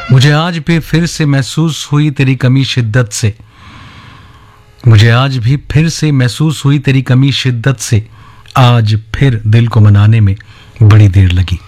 मुझे आज भी फिर से महसूस हुई तेरी कमी शिद्दत से, मुझे आज भी फिर से महसूस हुई तेरी कमी शिद्दत से, आज फिर दिल को मनाने में बड़ी देर लगी।